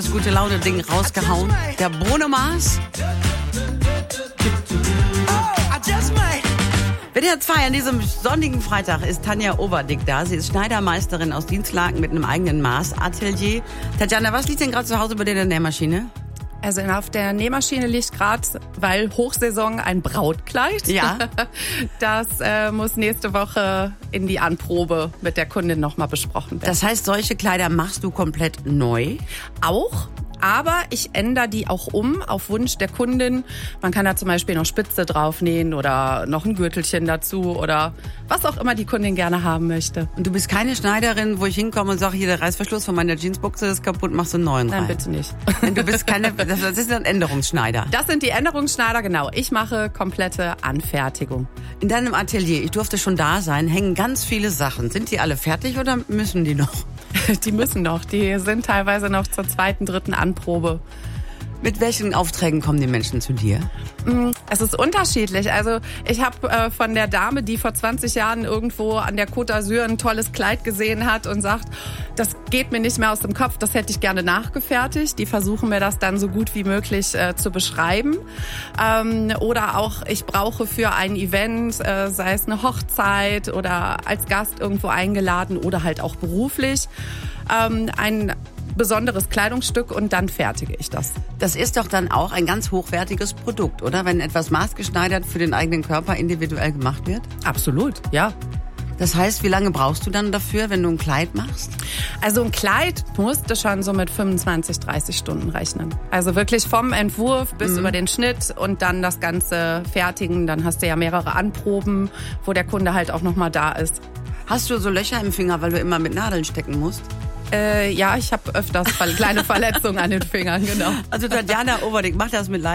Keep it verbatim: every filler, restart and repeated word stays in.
Das gute Laune-Ding rausgehauen. Der Bruno Mars. W D R zwei an diesem sonnigen Freitag ist Tanja Overdick da. Sie ist Schneidermeisterin aus Dienstlaken mit einem eigenen Maßatelier. Tatjana, was liegt denn gerade zu Hause bei dir in der Nähmaschine? Also auf der Nähmaschine liegt gerade, weil Hochsaison, ein Brautkleid. Ja. Das äh, muss nächste Woche in die Anprobe mit der Kundin nochmal besprochen werden. Das heißt, solche Kleider machst du komplett neu? Auch. Aber ich ändere die auch um auf Wunsch der Kundin. Man kann da zum Beispiel noch Spitze drauf nähen oder noch ein Gürtelchen dazu oder was auch immer die Kundin gerne haben möchte. Und du bist keine Schneiderin, wo ich hinkomme und sage, hier der Reißverschluss von meiner Jeansbuchse ist kaputt, machst du einen neuen rein. Nein, bitte nicht. Du bist keine, das ist ein Änderungsschneider. Das sind die Änderungsschneider, genau. Ich mache komplette Anfertigung. In deinem Atelier, ich durfte schon da sein, hängen ganz viele Sachen. Sind die alle fertig oder müssen die noch? Die müssen noch. Die sind teilweise noch zur zweiten, dritten Anprobe. Mit welchen Aufträgen kommen die Menschen zu dir? Es ist unterschiedlich. Also ich habe äh, von der Dame, die vor zwanzig Jahren irgendwo an der Côte d'Azur ein tolles Kleid gesehen hat und sagt, das geht mir nicht mehr aus dem Kopf, das hätte ich gerne nachgefertigt. Die versuchen mir das dann so gut wie möglich äh, zu beschreiben. Ähm, oder auch, ich brauche für ein Event, äh, sei es eine Hochzeit oder als Gast irgendwo eingeladen oder halt auch beruflich, ähm, ein besonderes Kleidungsstück und dann fertige ich das. Das ist doch dann auch ein ganz hochwertiges Produkt, oder? Wenn etwas maßgeschneidert für den eigenen Körper individuell gemacht wird? Absolut, ja. Das heißt, wie lange brauchst du dann dafür, wenn du ein Kleid machst? Also ein Kleid musst du schon so mit fünfundzwanzig, dreißig Stunden rechnen. Also wirklich vom Entwurf bis mhm. über den Schnitt und dann das Ganze fertigen. Dann hast du ja mehrere Anproben, wo der Kunde halt auch nochmal da ist. Hast du so Löcher im Finger, weil du immer mit Nadeln stecken musst? Äh, ja, ich habe öfters kleine Verletzungen an den Fingern, genau. Also Tatjana Overdick macht das mit Leidenschaft.